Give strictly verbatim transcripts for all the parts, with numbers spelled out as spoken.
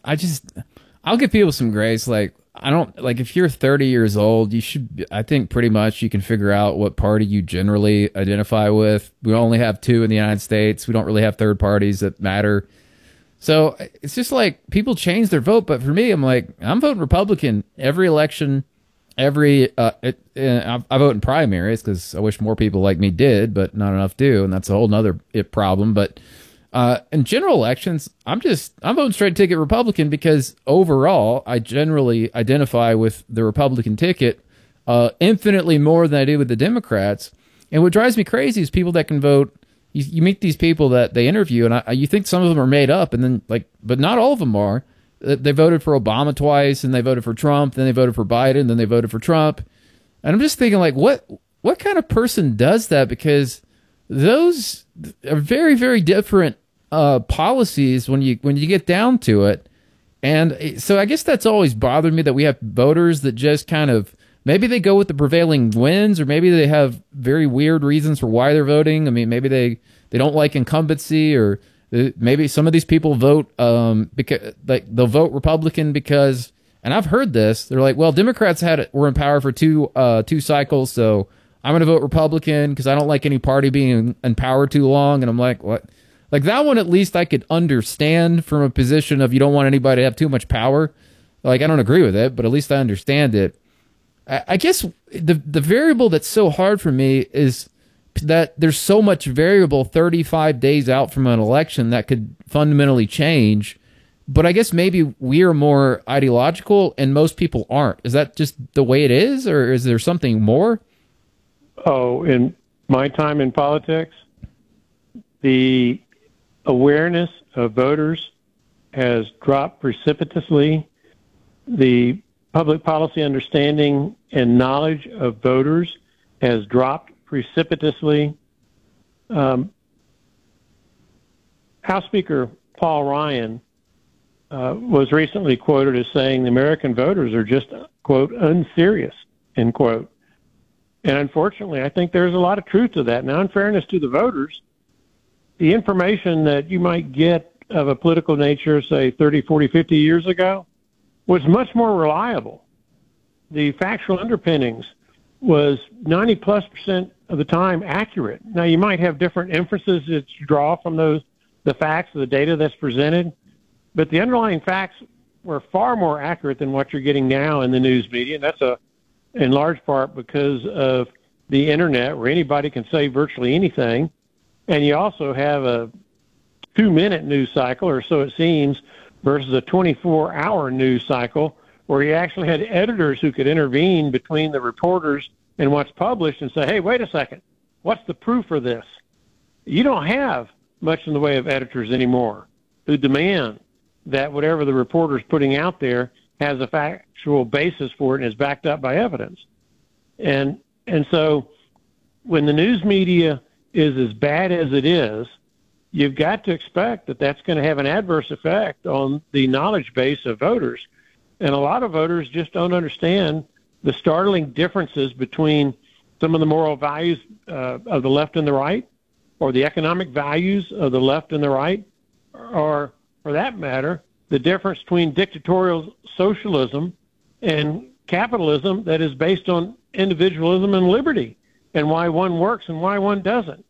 I just, I'll give people some grace. Like, I don't, like, if you're thirty years old, you should, I think pretty much you can figure out what party you generally identify with. We only have two in the United States. We don't really have third parties that matter. So it's just like people change their vote. But for me, I'm like, I'm voting Republican every election. Every, uh, it, uh, I, I vote in primaries because I wish more people like me did, but not enough do. And that's a whole nother problem. But uh, in general elections, I'm just, I'm voting straight ticket Republican because overall, I generally identify with the Republican ticket uh, infinitely more than I do with the Democrats. And what drives me crazy is people that can vote. You, you meet these people that they interview, and I, you think some of them are made up, and then like, but not all of them are. They voted for Obama twice, and they voted for Trump, then they voted for Biden, then they voted for Trump. And I'm just thinking, like, what what kind of person does that? Because those are very, very different uh, policies when you when you get down to it. And so I guess that's always bothered me, that we have voters that just kind of, maybe they go with the prevailing winds, or maybe they have very weird reasons for why they're voting. I mean, maybe they, they don't like incumbency, or maybe some of these people vote um, because like they'll vote Republican because, and I've heard this, they're like, well, Democrats had it, were in power for two uh, two cycles, so I'm going to vote Republican because I don't like any party being in, in power too long. And I'm like, what? Like that one, at least I could understand from a position of you don't want anybody to have too much power. Like I don't agree with it, but at least I understand it. I, I guess the the variable that's so hard for me is that there's so much variable thirty-five days out from an election that could fundamentally change. But I guess maybe we are more ideological and most people aren't. Is that just the way it is, or is there something more? Oh, in my time in politics, the awareness of voters has dropped precipitously. The public policy understanding and knowledge of voters has dropped precipitously. Um, House Speaker Paul Ryan uh, was recently quoted as saying the American voters are just, quote, unserious, end quote. And unfortunately, I think there's a lot of truth to that. Now, in fairness to the voters, the information that you might get of a political nature, say thirty, forty, fifty years ago, was much more reliable. The factual underpinnings was ninety plus percent of the time accurate. Now, you might have different inferences that you draw from those, the facts, the data that's presented, but the underlying facts were far more accurate than what you're getting now in the news media. And that's a, in large part because of the internet, where anybody can say virtually anything. And you also have a two minute news cycle, or so it seems, versus a twenty-four hour news cycle, where you actually had editors who could intervene between the reporters and what's published and say, hey, wait a second, what's the proof for this? You don't have much in the way of editors anymore who demand that whatever the reporter's putting out there has a factual basis for it and is backed up by evidence. And and so when the news media is as bad as it is, you've got to expect that that's going to have an adverse effect on the knowledge base of voters. And a lot of voters just don't understand the startling differences between some of the moral values uh, of the left and the right, or the economic values of the left and the right, or, for that matter, the difference between dictatorial socialism and capitalism that is based on individualism and liberty, and why one works and why one doesn't.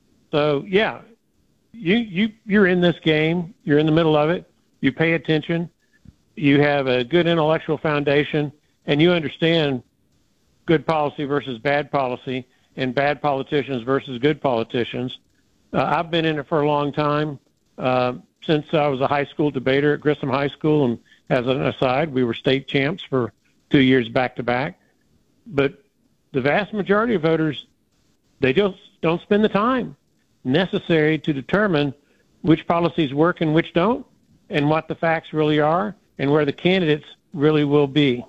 So, yeah, you, you, you're in this game. You're in the middle of it. You pay attention. You have a good intellectual foundation, and you understand good policy versus bad policy, and bad politicians versus good politicians. Uh, I've been in it for a long time, uh, since I was a high school debater at Grissom High School, and as an aside, we were state champs for two years back to back. But the vast majority of voters, they just don't spend the time necessary to determine which policies work and which don't, and what the facts really are, and where the candidates really will be.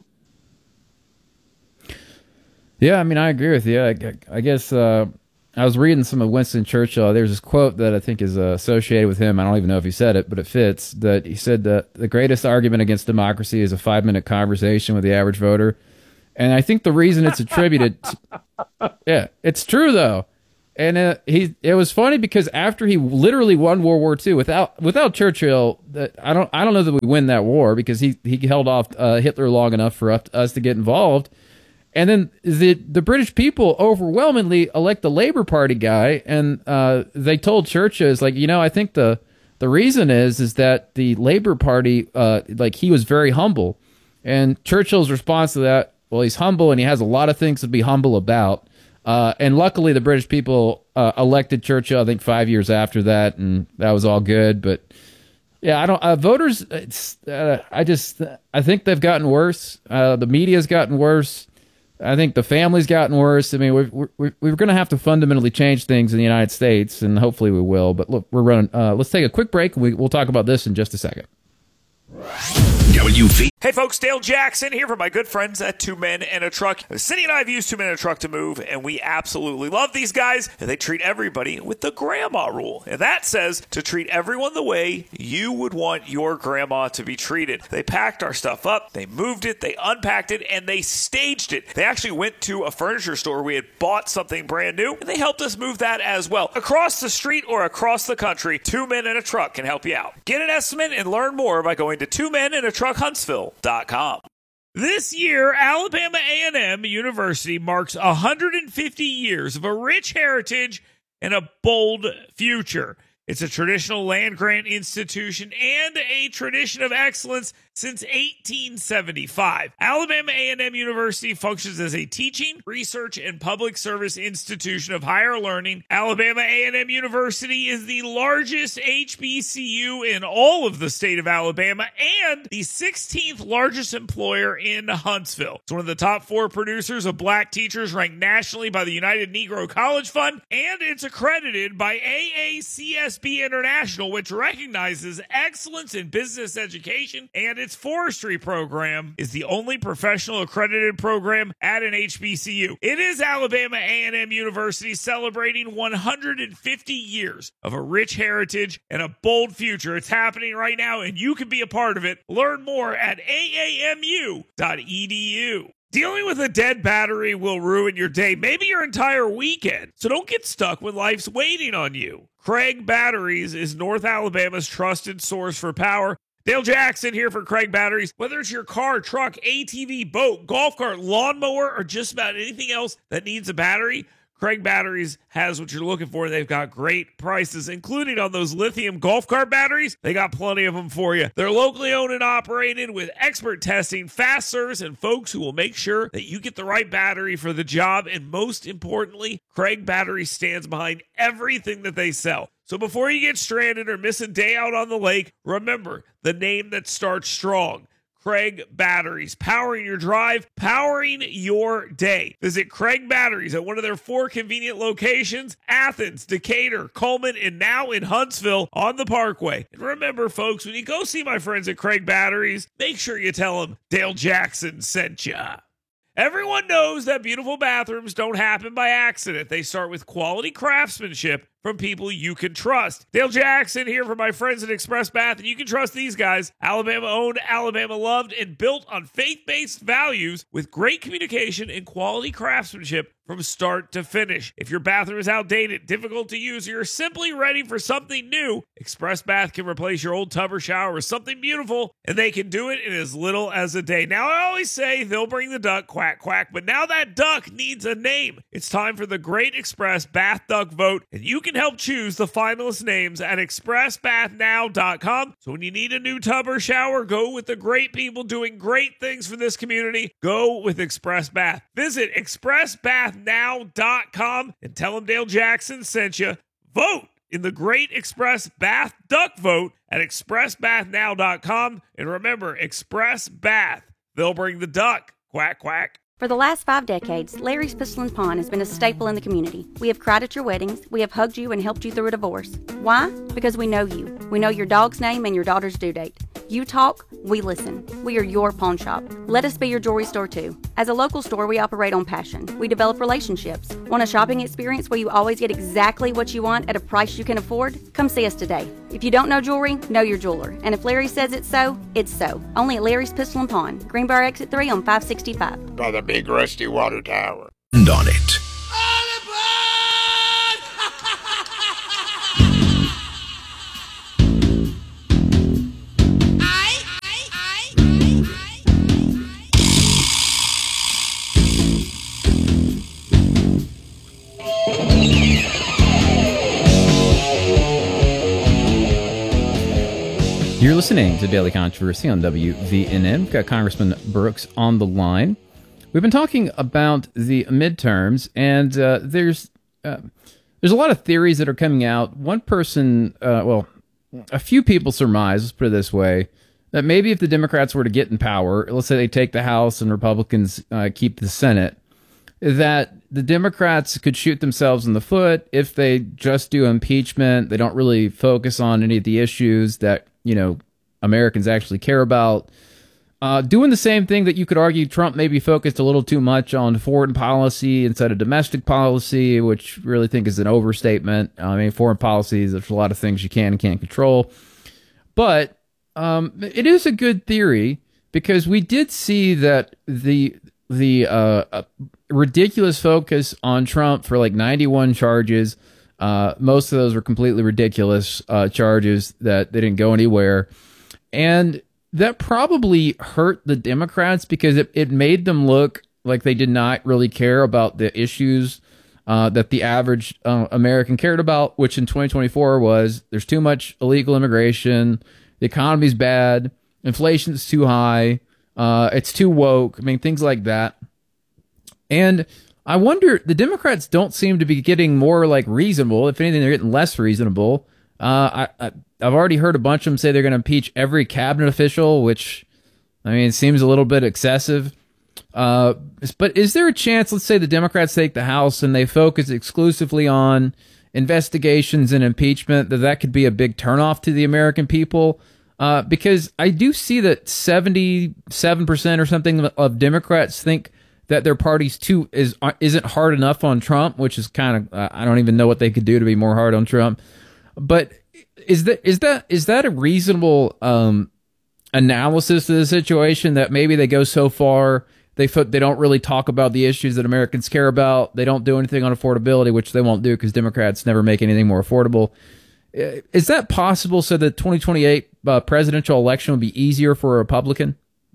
Yeah, I mean, I agree with you. I, I guess uh, I was reading some of Winston Churchill. There's this quote that I think is uh, associated with him. I don't even know if he said it, but it fits. That he said that the greatest argument against democracy is a five-minute conversation with the average voter. And I think the reason it's attributed to, yeah, it's true, though. And uh, he, it was funny because after he literally won World War Two, without without Churchill, that I don't I don't know that we win that war because he he held off uh, Hitler long enough for us to get involved. And then the the British people overwhelmingly elect the Labour Party guy, and uh, they told Churchill, "Is like, you know, I think the the reason is is that the Labour Party, uh, like he was very humble." And Churchill's response to that, well, he's humble and he has a lot of things to be humble about. Uh, and luckily, the British people uh, elected Churchill, I think, five years after that, and that was all good. But yeah, I don't. Uh, voters, it's, uh, I just, I think they've gotten worse. Uh, the media's gotten worse. I think the family's gotten worse. I mean, we're we're, we're going to have to fundamentally change things in the United States, and hopefully we will. But look, we're running. Uh, let's take a quick break. And we, we'll talk about this in just a second. W V. Hey folks, Dale Jackson here for my good friends at Two Men and a Truck. Cindy and I have used Two Men and a Truck to move, and we absolutely love these guys. And they treat everybody with the grandma rule. And that says to treat everyone the way you would want your grandma to be treated. They packed our stuff up, they moved it, they unpacked it, and they staged it. They actually went to a furniture store. We had bought something brand new, and they helped us move that as well. Across the street or across the country, Two Men and a Truck can help you out. Get an estimate and learn more by going to two men and a truck huntsville dot com. This year, Alabama A and M University marks one hundred fifty years of a rich heritage and a bold future. It's a traditional land-grant institution and a tradition of excellence since eighteen seventy-five. Alabama A and M University functions as a teaching, research, and public service institution of higher learning. Alabama A and M University is the largest H B C U in all of the state of Alabama and the sixteenth largest employer in Huntsville. It's one of the top four producers of black teachers ranked nationally by the United Negro College Fund, and it's accredited by A A C S B International, which recognizes excellence in business education, and its forestry program is the only professional accredited program at an H B C U. It is Alabama A and M University celebrating one hundred fifty years of a rich heritage and a bold future. It's happening right now, and you can be a part of it. Learn more at A A M U dot E D U. Dealing with a dead battery will ruin your day, maybe your entire weekend. So don't get stuck when life's waiting on you. Craig Batteries is North Alabama's trusted source for power. Dale Jackson here for Craig Batteries. Whether it's your car, truck, A T V, boat, golf cart, lawnmower, or just about anything else that needs a battery, Craig Batteries has what you're looking for. They've got great prices, including on those lithium golf cart batteries. They got plenty of them for you. They're locally owned and operated with expert testing, fast service, and folks who will make sure that you get the right battery for the job. And most importantly, Craig Batteries stands behind everything that they sell. So before you get stranded or miss a day out on the lake, remember the name that starts strong. Craig Batteries, powering your drive, powering your day. Visit Craig Batteries at one of their four convenient locations, Athens, Decatur, Coleman, and now in Huntsville on the Parkway. And remember, folks, when you go see my friends at Craig Batteries, make sure you tell them Dale Jackson sent ya. Everyone knows that beautiful bathrooms don't happen by accident. They start with quality craftsmanship from people you can trust. Dale Jackson here for my friends at Express Bath, and you can trust these guys. Alabama owned, Alabama loved, and built on faith-based values with great communication and quality craftsmanship from start to finish. If your bathroom is outdated, difficult to use, or you're simply ready for something new, Express Bath can replace your old tub or shower with something beautiful, and they can do it in as little as a day. Now, I always say they'll bring the duck, quack, quack, but now that duck needs a name. It's time for the Great Express Bath Duck Vote, and you can help choose the finalist names at express bath now dot com. So when you need a new tub or shower, go with the great people doing great things for this community. Go with Express Bath. Visit express bath now dot com and tell them Dale Jackson sent you. Vote in the Great Express Bath Duck Vote at express bath now dot com. And remember, Express Bath, they'll bring the duck. Quack, quack. For the last five decades, Larry's Porcelain Pond has been a staple in the community. We have cried at your weddings. We have hugged you and helped you through a divorce. Why? Because we know you. We know your dog's name and your daughter's due date. You talk, we listen. We are your pawn shop. Let us be your jewelry store too. As a local store, we operate on passion. We develop relationships. Want a shopping experience where you always get exactly what you want at a price you can afford? Come see us today. If you don't know jewelry, know your jeweler. And if Larry says it's so, it's so. Only at Larry's Porcelain Pond, Greenbrier Exit three on five sixty-five. By the big rusty water tower. And on it. All aboard! listening to Daily Controversy on W V N N. We've got Congressman Brooks on the line. We've been talking about the midterms, and uh, there's uh, there's a lot of theories that are coming out. One person, uh, well, a few people surmise, let's put it this way, that maybe if the Democrats were to get in power, let's say they take the House and Republicans uh, keep the Senate, that the Democrats could shoot themselves in the foot if they just do impeachment. They don't really focus on any of the issues that, you know, Americans actually care about. Uh, doing the same thing that you could argue Trump maybe focused a little too much on foreign policy instead of domestic policy, which really think is an overstatement. I mean, foreign policy, there's a lot of things you can and can't control. But um, it is a good theory because we did see that the the uh, uh, ridiculous focus on Trump for like ninety-one charges, uh, most of those were completely ridiculous uh, charges that they didn't go anywhere. And that probably hurt the Democrats because it, it made them look like they did not really care about the issues uh, that the average uh, American cared about, which in twenty twenty-four was there's too much illegal immigration, the economy's bad, inflation's too high, uh, it's too woke, I mean, things like that. And I wonder, the Democrats don't seem to be getting more like reasonable. If anything, they're getting less reasonable. Uh, I, I, I've already heard a bunch of them say they're going to impeach every cabinet official, which, I mean, it seems a little bit excessive. Uh, but is there a chance, let's say the Democrats take the House and they focus exclusively on investigations and impeachment, that that could be a big turnoff to the American people? Uh, because I do see that seventy-seven percent or something of Democrats think that their party's too is isn't hard enough on Trump, which is kind of, uh, I don't even know what they could do to be more hard on Trump. But is that is that is that a reasonable um, analysis of the situation, that maybe they go so far they they don't really talk about the issues that Americans care about, they don't do anything on affordability, which they won't do because Democrats never make anything more affordable? Is that possible, so the twenty twenty-eight uh, presidential election would be easier for a Republican?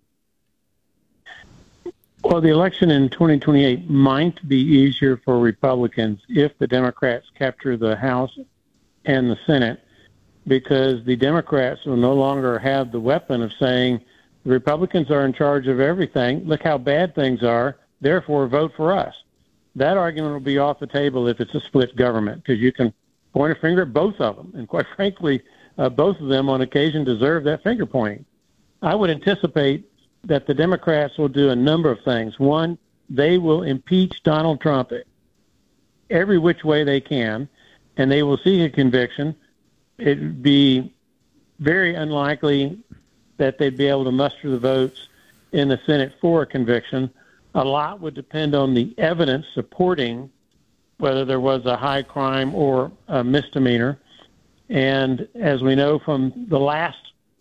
Well, the election in twenty twenty-eight might be easier for Republicans if the Democrats capture the House and the Senate, because the Democrats will no longer have the weapon of saying the Republicans are in charge of everything, look how bad things are, therefore vote for us. That argument will be off the table if it's a split government, because you can point a finger at both of them, and quite frankly, uh, both of them on occasion deserve that finger pointing. I would anticipate that the Democrats will do a number of things. One, they will impeach Donald Trump every which way they can, and they will seek a conviction. It would be very unlikely that they'd be able to muster the votes in the Senate for a conviction. A lot would depend on the evidence supporting whether there was a high crime or a misdemeanor. And as we know from the last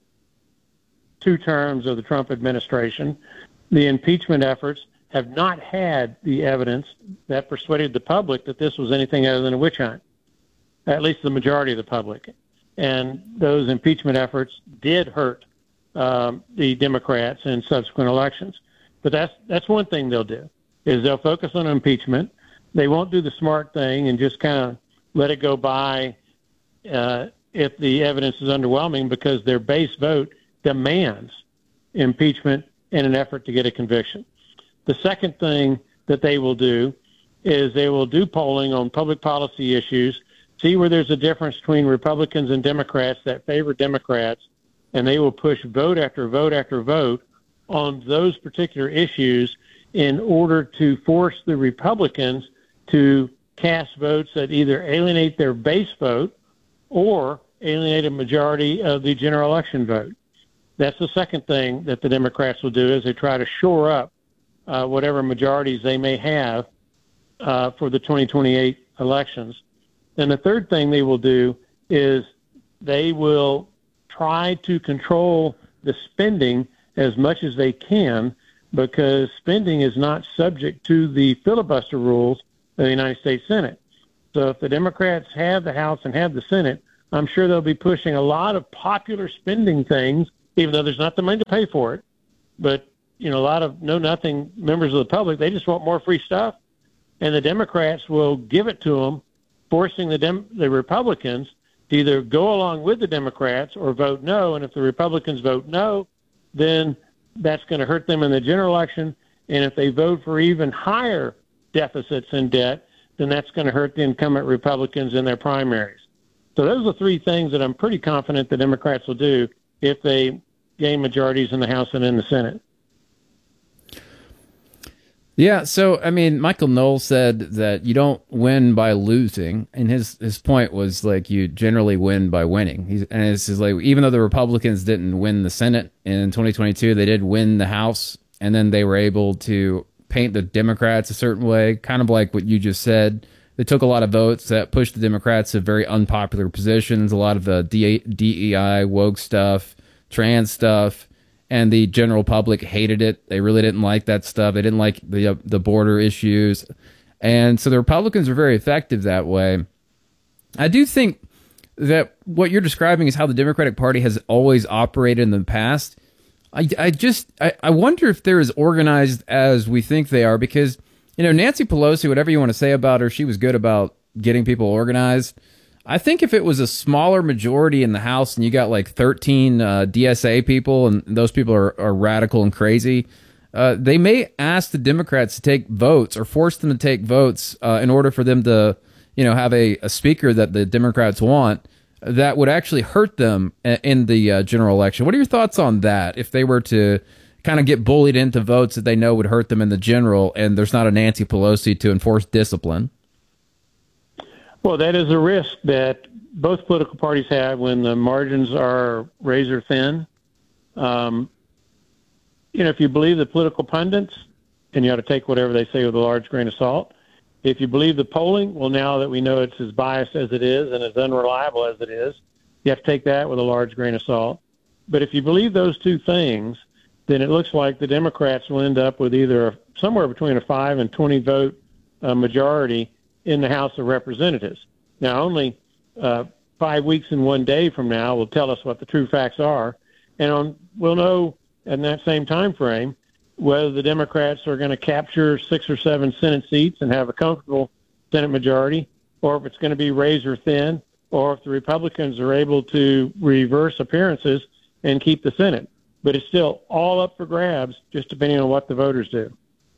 two terms of the Trump administration, the impeachment efforts have not had the evidence that persuaded the public that this was anything other than a witch hunt, at least the majority of the public. And those impeachment efforts did hurt um, the Democrats in subsequent elections. But that's that's one thing they'll do, is they'll focus on impeachment. They won't do the smart thing and just kind of let it go by uh, if the evidence is underwhelming, because their base vote demands impeachment in an effort to get a conviction. The second thing that they will do is they will do polling on public policy issues, see where there's a difference between Republicans and Democrats that favor Democrats, and they will push vote after vote after vote on those particular issues in order to force the Republicans to cast votes that either alienate their base vote or alienate a majority of the general election vote. That's the second thing that the Democrats will do, is they try to shore up uh, whatever majorities they may have uh, for the twenty twenty-eight elections. And the third thing they will do is they will try to control the spending as much as they can, because spending is not subject to the filibuster rules of the United States Senate. So if the Democrats have the House and have the Senate, I'm sure they'll be pushing a lot of popular spending things, even though there's not the money to pay for it. But, you know, a lot of know-nothing members of the public, they just want more free stuff. And the Democrats will give it to them, forcing the Dem- the Republicans to either go along with the Democrats or vote no. And if the Republicans vote no, then that's going to hurt them in the general election. And if they vote for even higher deficits and debt, then that's going to hurt the incumbent Republicans in their primaries. So those are three things that I'm pretty confident the Democrats will do if they gain majorities in the House and in the Senate. Yeah, so, I mean, Michael Knowles said that you don't win by losing, and his, his point was, like, you generally win by winning. He's, and it's just like, even though the Republicans didn't win the Senate in twenty twenty-two, they did win the House, and then they were able to paint the Democrats a certain way, kind of like what you just said. They took a lot of votes that pushed the Democrats to very unpopular positions, a lot of the D E I, woke stuff, trans stuff, and the general public hated it. They really didn't like that stuff. They didn't like the uh, the border issues. And so the Republicans are very effective that way. I do think that what you're describing is how the Democratic Party has always operated in the past. I, I just, I, I wonder if they're as organized as we think they are, because, you know, Nancy Pelosi, whatever you want to say about her, she was good about getting people organized. I think if it was a smaller majority in the House and you got like thirteen uh, D S A people and those people are, are radical and crazy, uh, they may ask the Democrats to take votes or force them to take votes uh, in order for them to, you know, have a, a speaker that the Democrats want that would actually hurt them in the uh, general election. What are your thoughts on that? If they were to kind of get bullied into votes that they know would hurt them in the general and there's not a Nancy Pelosi to enforce discipline? Well, that is a risk that both political parties have when the margins are razor thin. Um, you know, if you believe the political pundits, and you ought to take whatever they say with a large grain of salt. If you believe the polling, well, now that we know it's as biased as it is and as unreliable as it is, you have to take that with a large grain of salt. But if you believe those two things, then it looks like the Democrats will end up with either a, somewhere between a five and twenty vote uh, majority in the House of Representatives. Now, only uh, five weeks and one day from now will tell us what the true facts are, and on, we'll know in that same time frame whether the Democrats are going to capture six or seven Senate seats and have a comfortable Senate majority, or if it's going to be razor thin, or if the Republicans are able to reverse appearances and keep the Senate. But it's still all up for grabs, just depending on what the voters do.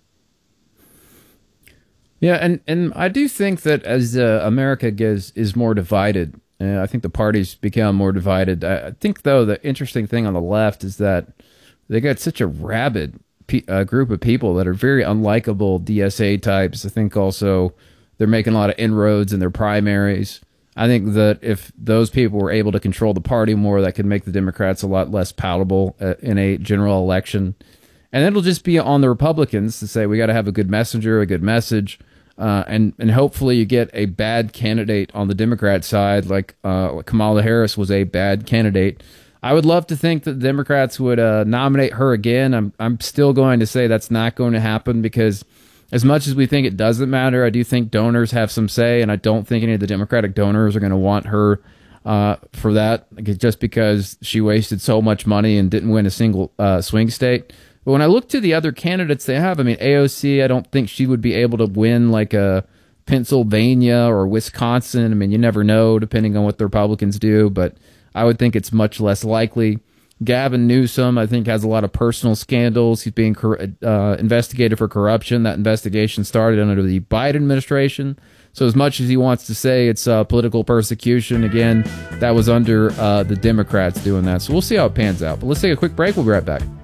Yeah, and, and I do think that as uh, America gets is more divided, uh, I think the parties become more divided. I, I think, though, the interesting thing on the left is that they got such a rabid pe- uh, group of people that are very unlikable D S A types. I think also they're making a lot of inroads in their primaries. I think that if those people were able to control the party more, that could make the Democrats a lot less palatable uh, in a general election. And it'll just be on the Republicans to say we got to have a good messenger, a good message, uh, and and hopefully you get a bad candidate on the Democrat side, like uh, Kamala Harris was a bad candidate. I would love to think that the Democrats would uh, nominate her again. I'm I'm still going to say that's not going to happen because as much as we think it doesn't matter, I do think donors have some say, and I don't think any of the Democratic donors are going to want her uh, for that, just because she wasted so much money and didn't win a single uh, swing state. But when I look to the other candidates they have, I mean, A O C, I don't think she would be able to win like a Pennsylvania or Wisconsin. I mean, you never know depending on what the Republicans do, but I would think it's much less likely. Gavin Newsom, I think, has a lot of personal scandals. He's being uh, investigated for corruption. That investigation started under the Biden administration. So as much as he wants to say it's uh, political persecution, again, that was under uh, the Democrats doing that. So we'll see how it pans out. But let's take a quick break. We'll be right back.